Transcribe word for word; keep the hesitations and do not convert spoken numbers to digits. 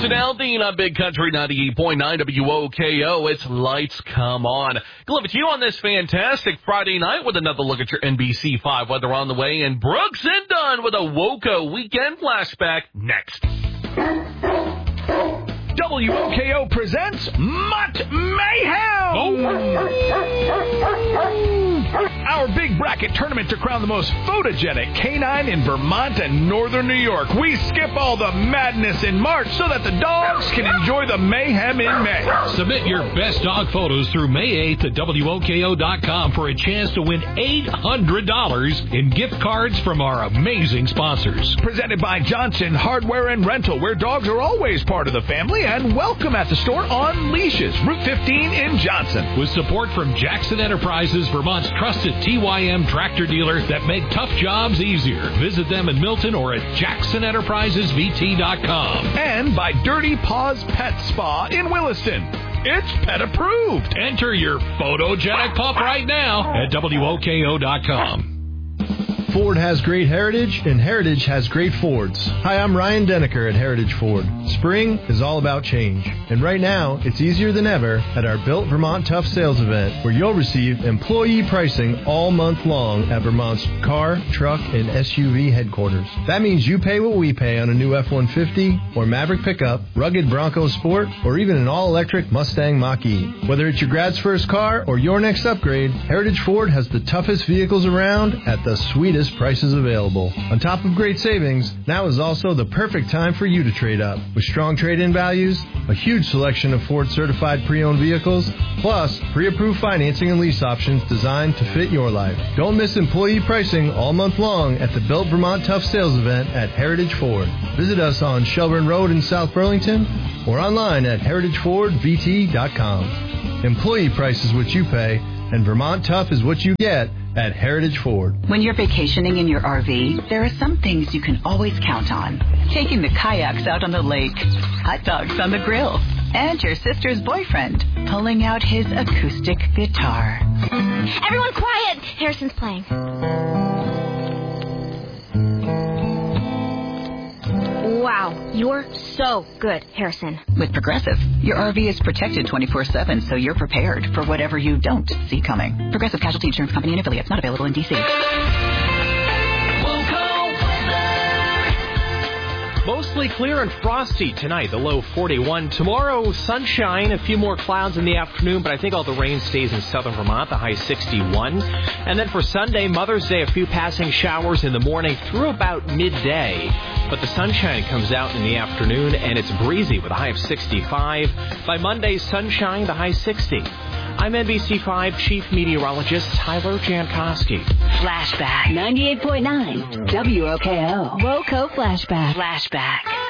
Jason Aldean on Big Country ninety-eight point nine W O K O. It's Lights Come On. Glad with you on this fantastic Friday night with another look at your N B C five weather on the way. And Brooks and Dunn with a WOCO weekend flashback next. W O K O presents Mutt Mayhem! Oh. Our big bracket tournament to crown the most photogenic canine in Vermont and northern New York. We skip all the madness in March so that the dogs can enjoy the mayhem in May. Submit your best dog photos through May eighth at W O K O dot com for a chance to win eight hundred dollars in gift cards from our amazing sponsors. Presented by Johnson Hardware and Rental, where dogs are always part of the family and welcome at the store on leashes. Route fifteen in Johnson. With support from Jackson Enterprises, Vermont's trusted T Y M tractor dealer that make tough jobs easier. Visit them in Milton or at Jackson Enterprises V T dot com. And by Dirty Paws Pet Spa in Williston. It's pet approved. Enter your photogenic pup right now at W O K O dot com. Ford has great heritage, and Heritage has great Fords. Hi, I'm Ryan Denneker at Heritage Ford. Spring is all about change, and right now, it's easier than ever at our Built Vermont Tough Sales event, where you'll receive employee pricing all month long at Vermont's car, truck, and S U V headquarters. That means you pay what we pay on a new F one fifty or Maverick pickup, rugged Bronco Sport, or even an all-electric Mustang Mach-E. Whether it's your grad's first car or your next upgrade, Heritage Ford has the toughest vehicles around at the sweetest prices available. On top of great savings, now is also the perfect time for you to trade up. With strong trade-in values, a huge selection of Ford certified pre-owned vehicles, plus pre-approved financing and lease options designed to fit your life. Don't miss employee pricing all month long at the Built Vermont Tough Sales event at Heritage Ford. Visit us on Shelburne Road in South Burlington or online at heritage ford v t dot com. Employee price is what you pay, and Vermont Tough is what you get at Heritage Ford. When you're vacationing in your R V, there are some things you can always count on. Taking the kayaks out on the lake, hot dogs on the grill, and your sister's boyfriend pulling out his acoustic guitar. Everyone quiet! Harrison's playing. Wow, you're so good, Harrison. With Progressive, your R V is protected twenty-four seven, so you're prepared for whatever you don't see coming. Progressive Casualty Insurance Company and affiliates, not available in D C. Mostly clear and frosty tonight, the low forty-one. Tomorrow, sunshine, a few more clouds in the afternoon, but I think all the rain stays in southern Vermont, the high sixty-one. And then for Sunday, Mother's Day, a few passing showers in the morning through about midday. But the sunshine comes out in the afternoon, and it's breezy with a high of sixty-five. By Monday, sunshine, the high sixty. I'm N B C five Chief Meteorologist Tyler Jankowski. Flashback. ninety-eight point nine W O K O. WOCO Flashback. Flashback.